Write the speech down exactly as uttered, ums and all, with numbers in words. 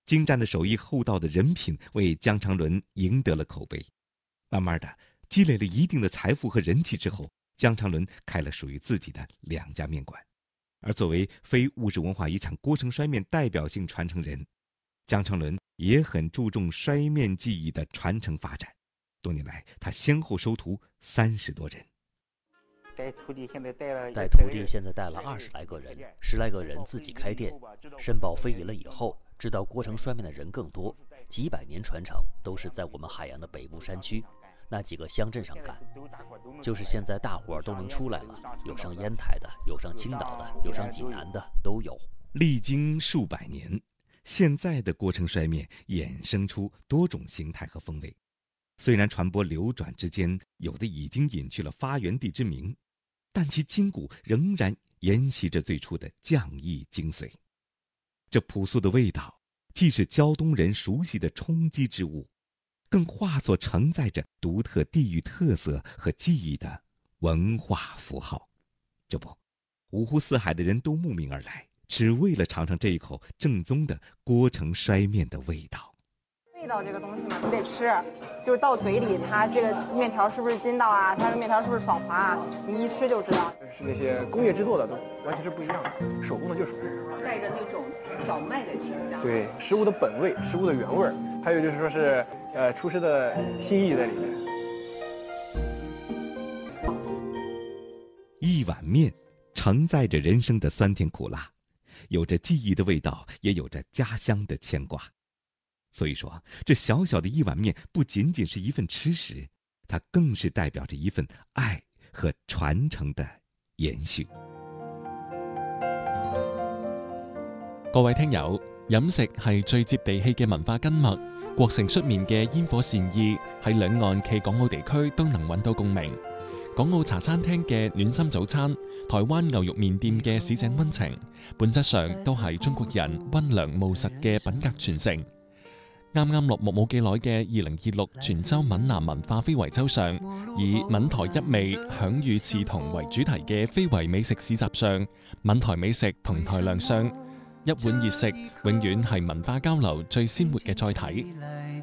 精湛的手艺、厚道的人品为江长伦赢得了口碑。慢慢的，积累了一定的财富和人气之后，江长伦开了属于自己的两家面馆。而作为非物质文化遗产郭城摔面代表性传承人，江长伦也很注重摔面技艺的传承发展。多年来，他先后收徒三十多人。 带徒弟现在带了， 带徒弟现在带了二十来个人，十来个人自己开店。申报非遗了以后，知道郭城摔面的人更多，几百年传承都是在我们海洋的北部山区那几个乡镇上干。就是现在大伙儿都能出来了，有上烟台的，有上青岛的，有上济南的，都有。 历经数百年，现在的郭城摔面衍生出多种形态和风味。虽然传播流转之间，有的已经隐去了发源地之名，但其筋骨仍然沿袭着最初的匠艺精髓。这朴素的味道，既是胶东人熟悉的冲击之物，更化作承载着独特地域特色和记忆的文化符号。这不，五湖四海的人都慕名而来，只为了尝尝这一口正宗的郭城摔面的味道。 味道这个东西嘛，你得吃，就是到嘴里，它这个面条是不是筋道啊？它的面条是不是爽滑啊？你一吃就知道。 是那些工业制作的都完全是不一样的，手工的就是手工， 带着那种小麦的清香。 对，食物的本味，食物的原味儿，还有就是说是呃厨师的心意在里面。 一碗面承载着人生的酸甜苦辣，有着记忆的味道，也有着家乡的牵挂。所以说，这小小的一碗面不仅仅是一份吃食，它更是代表着一份爱和傳承的延續。 各位聽友，飲食係最接地氣嘅文化根脈，國城出面嘅煙火善意喺兩岸暨港澳地區都能揾到共鳴。港澳茶餐廳嘅暖心早餐，台灣牛肉麵店嘅市井溫情，本質上都係中國人溫良務實嘅品格傳承。啱啱落幕冇幾耐嘅二零二六泉州閩南文化非遺週上，以閩台一味享與刺同為主題嘅非遺美食市集上，閩台美食同台亮相，一碗熱食永遠係文化交流最鮮活嘅載體。